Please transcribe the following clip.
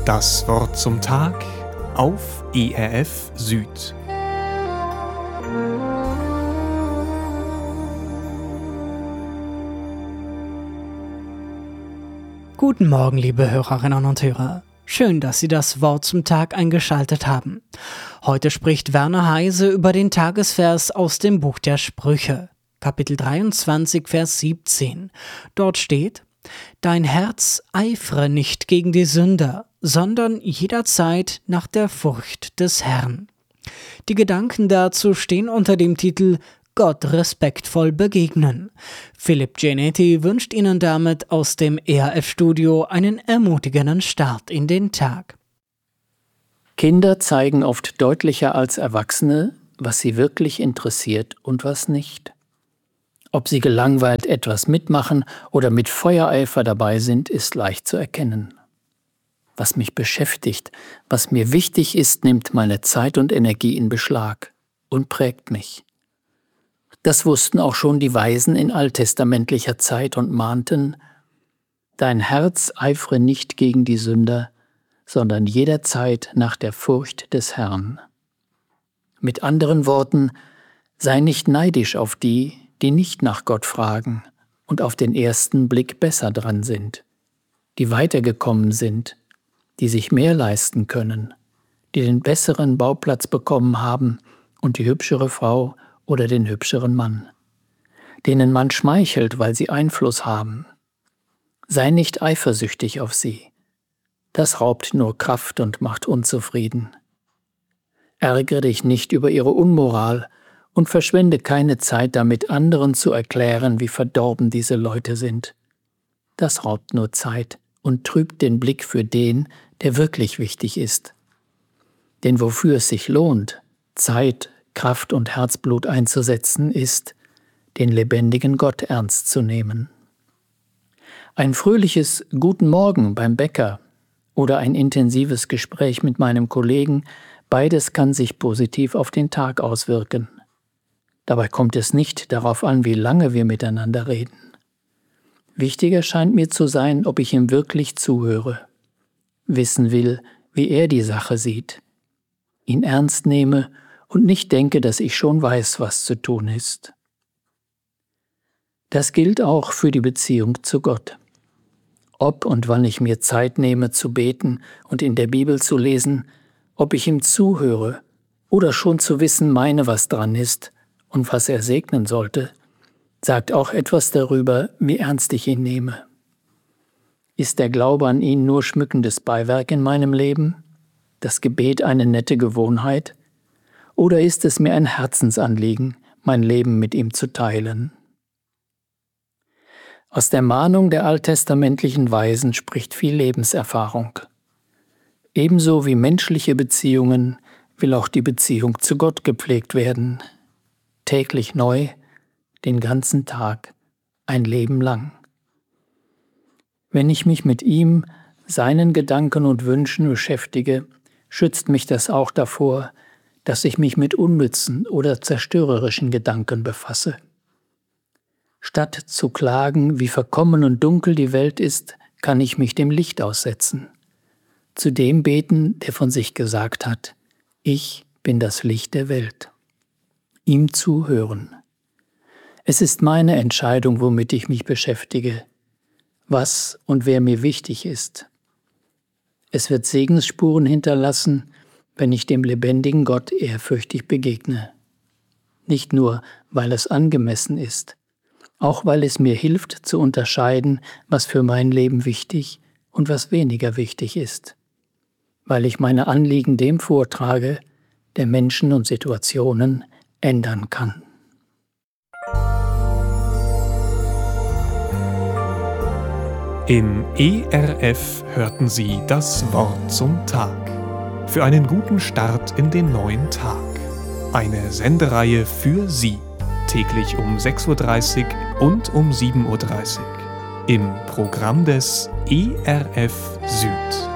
Das Wort zum Tag auf ERF Süd. Guten Morgen, liebe Hörerinnen und Hörer. Schön, dass Sie das Wort zum Tag eingeschaltet haben. Heute spricht Werner Heise über den Tagesvers aus dem Buch der Sprüche, Kapitel 23, Vers 17. Dort steht: Dein Herz eifre nicht gegen die Sünder, sondern jederzeit nach der Furcht des Herrn. Die Gedanken dazu stehen unter dem Titel Gott respektvoll begegnen. Philipp Gianetti wünscht Ihnen damit aus dem ERF-Studio einen ermutigenden Start in den Tag. Kinder zeigen oft deutlicher als Erwachsene, was sie wirklich interessiert und was nicht. Ob sie gelangweilt etwas mitmachen oder mit Feuereifer dabei sind, ist leicht zu erkennen. Was mich beschäftigt, was mir wichtig ist, nimmt meine Zeit und Energie in Beschlag und prägt mich. Das wussten auch schon die Weisen in alttestamentlicher Zeit und mahnten: Dein Herz eifre nicht gegen die Sünder, sondern jederzeit nach der Furcht des Herrn. Mit anderen Worten, sei nicht neidisch auf die, die nicht nach Gott fragen und auf den ersten Blick besser dran sind, die weitergekommen sind, die sich mehr leisten können, die den besseren Bauplatz bekommen haben und die hübschere Frau oder den hübscheren Mann, denen man schmeichelt, weil sie Einfluss haben. Sei nicht eifersüchtig auf sie. Das raubt nur Kraft und macht unzufrieden. Ärgere dich nicht über ihre Unmoral und verschwende keine Zeit damit, anderen zu erklären, wie verdorben diese Leute sind. Das raubt nur Zeit und trübt den Blick für den, der wirklich wichtig ist. Denn wofür es sich lohnt, Zeit, Kraft und Herzblut einzusetzen, ist, den lebendigen Gott ernst zu nehmen. Ein fröhliches Guten Morgen beim Bäcker oder ein intensives Gespräch mit meinem Kollegen, beides kann sich positiv auf den Tag auswirken. Dabei kommt es nicht darauf an, wie lange wir miteinander reden. Wichtiger scheint mir zu sein, ob ich ihm wirklich zuhöre, wissen will, wie er die Sache sieht, ihn ernst nehme und nicht denke, dass ich schon weiß, was zu tun ist. Das gilt auch für die Beziehung zu Gott. Ob und wann ich mir Zeit nehme zu beten und in der Bibel zu lesen, ob ich ihm zuhöre oder schon zu wissen meine, was dran ist und was er segnen sollte, sagt auch etwas darüber, wie ernst ich ihn nehme. Ist der Glaube an ihn nur schmückendes Beiwerk in meinem Leben? Das Gebet eine nette Gewohnheit? Oder ist es mir ein Herzensanliegen, mein Leben mit ihm zu teilen? Aus der Mahnung der alttestamentlichen Weisen spricht viel Lebenserfahrung. Ebenso wie menschliche Beziehungen will auch die Beziehung zu Gott gepflegt werden. Täglich neu, den ganzen Tag, ein Leben lang. Wenn ich mich mit ihm, seinen Gedanken und Wünschen beschäftige, schützt mich das auch davor, dass ich mich mit unnützen oder zerstörerischen Gedanken befasse. Statt zu klagen, wie verkommen und dunkel die Welt ist, kann ich mich dem Licht aussetzen. Zu dem beten, der von sich gesagt hat: Ich bin das Licht der Welt. Ihm zuhören. Es ist meine Entscheidung, womit ich mich beschäftige, was und wer mir wichtig ist. Es wird Segensspuren hinterlassen, wenn ich dem lebendigen Gott ehrfürchtig begegne. Nicht nur, weil es angemessen ist, auch weil es mir hilft zu unterscheiden, was für mein Leben wichtig und was weniger wichtig ist. Weil ich meine Anliegen dem vortrage, der Menschen und Situationen ändern kann. Im ERF hörten Sie das Wort zum Tag. Für einen guten Start in den neuen Tag. Eine Sendereihe für Sie. Täglich um 6:30 Uhr und um 7:30 Uhr. Im Programm des ERF Süd.